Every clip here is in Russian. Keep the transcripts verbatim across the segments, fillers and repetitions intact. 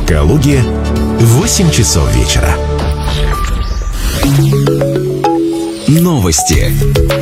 В Калуге восемь часов вечера. Новости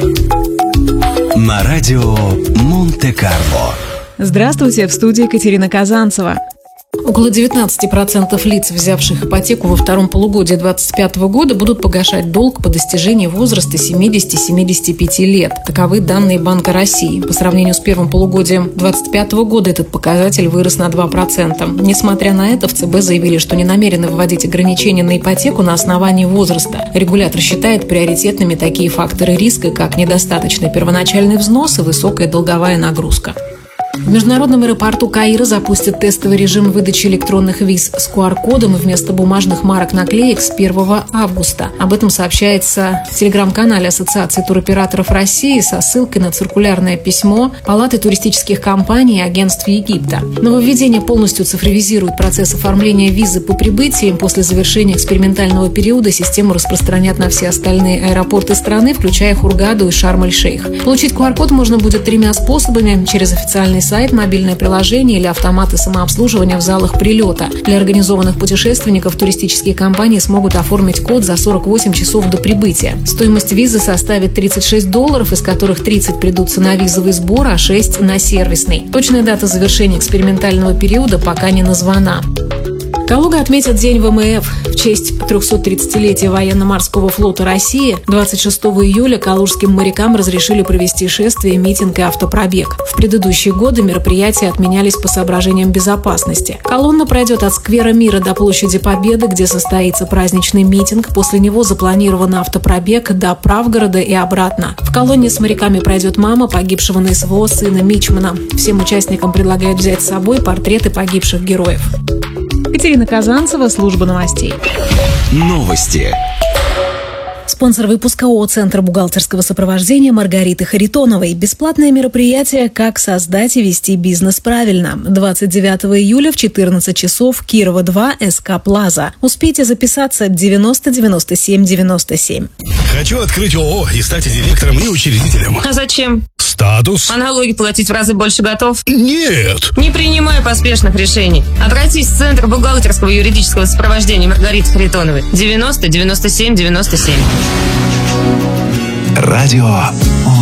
на радио Монте-Карло. Здравствуйте, в студии Екатерина Казанцева. Около девятнадцать процентов лиц, взявших ипотеку во втором полугодии две тысячи двадцать пятого года, будут погашать долг по достижении возраста семидесяти-семидесяти пяти лет. Таковы данные Банка России. По сравнению с первым полугодием две тысячи двадцать пятого года этот показатель вырос на два процента. Несмотря на это, в ЦБ заявили, что не намерены вводить ограничения на ипотеку на основании возраста. Регулятор считает приоритетными такие факторы риска, как недостаточный первоначальный взнос и высокая долговая нагрузка. В международном аэропорту Каира запустят тестовый режим выдачи электронных виз с ку ар кодом вместо бумажных марок-наклеек с первого августа. Об этом сообщается в телеграм-канале Ассоциации туроператоров России со ссылкой на циркулярное письмо Палаты туристических компаний и агентств Египта. Нововведение полностью цифровизирует процесс оформления визы по прибытии. После завершения экспериментального периода систему распространят на все остальные аэропорты страны, включая Хургаду и Шарм-эль-Шейх. Получить ку ар код можно будет тремя способами: через официальный сайт, мобильное приложение или автоматы самообслуживания в залах прилета. Для организованных путешественников туристические компании смогут оформить код за сорок восемь часов до прибытия. Стоимость визы составит тридцать шесть долларов, из которых тридцать придутся на визовый сбор, а шесть на сервисный. Точная дата завершения экспериментального периода пока не названа. Калуга отметит День вэ эм эф. В честь трехсоттридцатилетия военно-морского флота России двадцать шестого июля калужским морякам разрешили провести шествие, митинг и автопробег. В предыдущие годы мероприятия отменялись по соображениям безопасности. Колонна пройдет от Сквера Мира до Площади Победы, где состоится праздничный митинг. После него запланирован автопробег до Правгорода и обратно. В колонне с моряками пройдет мама погибшего на эс вэ о сына Мичмана. Всем участникам предлагают взять с собой портреты погибших героев. Екатерина Казанцева, служба новостей. Новости. Спонсор выпуска ООО «Центр бухгалтерского сопровождения» Маргариты Харитоновой. Бесплатное мероприятие «Как создать и вести бизнес правильно». двадцать девятого июля в четырнадцать часов, Кирова два, эс ка Плаза. Успейте записаться девяносто девяносто семь девяносто семь. Хочу открыть ООО и стать директором и учредителем. А зачем? Статус. А налоги платить в разы больше готов? Нет. Не принимай поспешных решений. Обратись в Центр бухгалтерского и юридического сопровождения Маргариты Харитоновой. девяносто девяносто семь девяносто семь. Радио